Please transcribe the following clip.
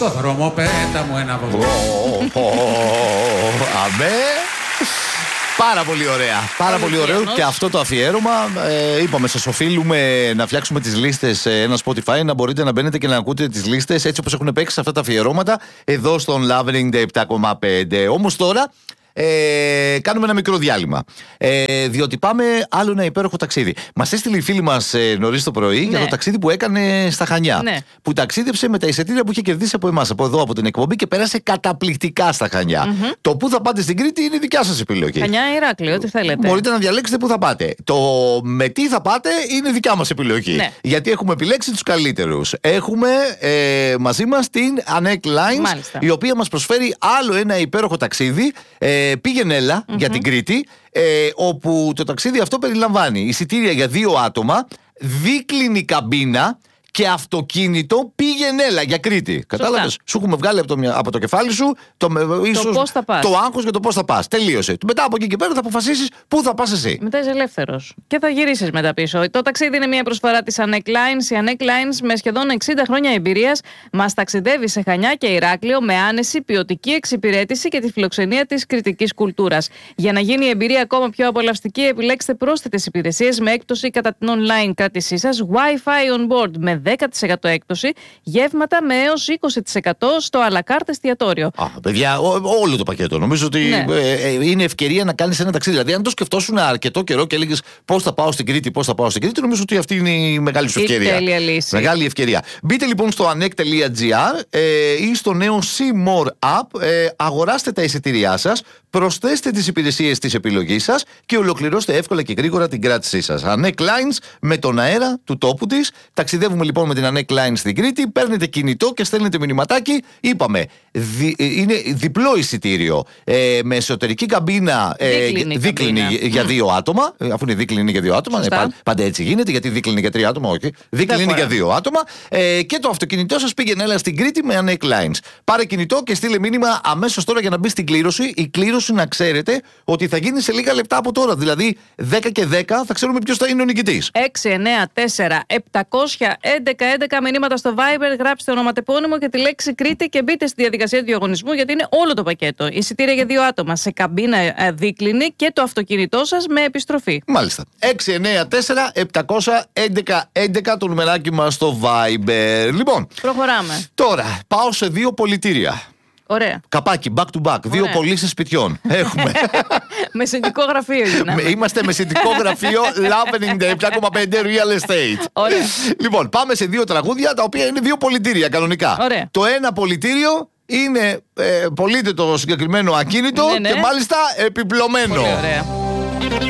Το δρόμο πέτα μου ένα βοβό. Αμέ. Πάρα πολύ ωραία. Πάρα πολύ ωραίο και αυτό το αφιέρωμα. Είπαμε, σας οφείλουμε να φτιάξουμε τις λίστες ένα Spotify, να μπορείτε να μπαίνετε και να ακούτε τις λίστες έτσι όπως έχουν παίξει αυτά τα αφιερώματα εδώ στον Lovering 7,5. Όμως τώρα κάνουμε ένα μικρό διάλειμμα. Διότι πάμε άλλο ένα υπέροχο ταξίδι. Μας έστειλε η φίλη μας νωρίς το πρωί για το ταξίδι που έκανε στα Χανιά. Που ταξίδεψε με τα εισιτήρια που είχε κερδίσει από εμάς, από εδώ, από την εκπομπή και πέρασε καταπληκτικά στα Χανιά. Το που θα πάτε στην Κρήτη είναι δικιά σας επιλογή. Χανιά, Ηράκλειο, ό,τι θέλετε. Μπορείτε να διαλέξετε που θα πάτε. Το με τι θα πάτε είναι δικιά μας επιλογή. Γιατί έχουμε επιλέξει τους καλύτερους. Έχουμε μαζί μας την Anek Lines, η οποία μας προσφέρει άλλο ένα υπέροχο ταξίδι. Πήγαινε έλα για την Κρήτη, όπου το ταξίδι αυτό περιλαμβάνει εισιτήρια για 2 άτομα, δίκλινη καμπίνα και αυτοκίνητο πήγαινε έλα για Κρήτη. Κατάλαβες? Σου έχουμε βγάλει από το κεφάλι σου ίσως το άγχος για το πώς θα πας. Τελείωσε. Μετά από εκεί και πέρα θα αποφασίσεις πού θα πας εσύ. Μετά είσαι ελεύθερος και θα γυρίσεις μετά πίσω. Το ταξίδι είναι μια προσφορά της Anek Lines. Η Anek Lines με σχεδόν 60 χρόνια εμπειρίας μας ταξιδεύει σε Χανιά και Ηράκλειο με άνεση, ποιοτική εξυπηρέτηση και τη φιλοξενία της κρητικής κουλτούρας. Για να γίνει η εμπειρία ακόμα πιο απολαυστική, επιλέξτε πρόσθετες υπηρεσίες με έκπτωση κατά την online κράτησή σας, Wi-Fi on board με 10% έκπτωση, γεύματα με έως 20% στο à la carte εστιατόριο. Παιδιά, όλο το πακέτο. Νομίζω ότι είναι ευκαιρία να κάνεις ένα ταξίδι. Δηλαδή, αν το σκεφτόσουν αρκετό καιρό και έλεγες πώς θα πάω στην Κρήτη, νομίζω ότι αυτή είναι η μεγάλη σου ευκαιρία. Τέλεια λύση. Μεγάλη ευκαιρία. Μπείτε λοιπόν στο anek.gr ή στο νέο See More App, αγοράστε τα εισιτήριά σας, προσθέστε τις υπηρεσίες της επιλογής σας και ολοκληρώστε εύκολα και γρήγορα την κράτησή σας. Anek Lines με τον αέρα του τόπου της. Ταξιδεύουμε λοιπόν με την Anek Lines στην Κρήτη. Παίρνετε κινητό και στέλνετε μηνυματάκι. Είπαμε, είναι διπλό εισιτήριο με εσωτερική καμπίνα δίκλινη για 2 άτομα. Αφού είναι δίκλινη για 2 άτομα, πάντα έτσι γίνεται. Γιατί δίκλινη για 3 άτομα, όχι. Δίκλινη για 2 άτομα. Και το αυτοκίνητό σας πήγαινε έλα στην Κρήτη με Anek Lines. Πάρε κινητό και στείλε μήνυμα αμέσως τώρα για να μπει στην κλήρωση. Η κλήρωση να ξέρετε ότι θα γίνει σε λίγα λεπτά από τώρα. Δηλαδή 10 και 10 θα ξέρουμε ποιος θα είναι ο νικητής. 694-711-11 μηνύματα στο Viber, γράψτε ονοματεπώνυμο και τη λέξη Κρήτη και μπείτε στη διαδικασία του διαγωνισμού, γιατί είναι όλο το πακέτο. Εισιτήρια για 2 άτομα σε καμπίνα δίκλινη και το αυτοκίνητό σας με επιστροφή. Μάλιστα. 694-711-11 το νουμεράκι μας στο Viber. Λοιπόν, προχωράμε. Τώρα πάω σε 2 πολιτήρια. Ωραία. Καπάκι, back to back. 2 πωλήσεις σπιτιών. Έχουμε. Μεσητικό γραφείο γίναμε. Είμαστε μεσητικό γραφείο Lovering 7,5 Real Estate. Ωραία. Λοιπόν, πάμε σε 2 τραγούδια τα οποία είναι 2 πολιτήρια κανονικά. Ωραία. Το ένα πολιτήριο είναι πωλείται το συγκεκριμένο ακίνητο και μάλιστα επιπλωμένο. Πολύ ωραία.